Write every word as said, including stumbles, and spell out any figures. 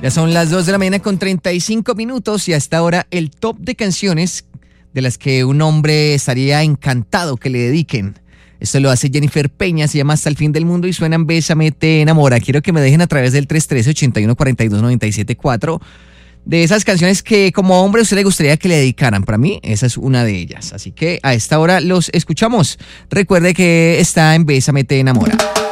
Ya son las dos de la mañana con treinta y cinco minutos y hasta ahora el top de canciones de las que un hombre estaría encantado que le dediquen. Esto lo hace Jennifer Peña, se llama Hasta el fin del mundo y suenan Bésame, te enamora. Quiero que me dejen a través del tres uno tres, ocho uno cuatro dos, nueve siete cuatro de esas canciones que como hombre a usted le gustaría que le dedicaran. Para mí esa es una de ellas. Así que a esta hora los escuchamos. Recuerde que está en Bésame, te enamora.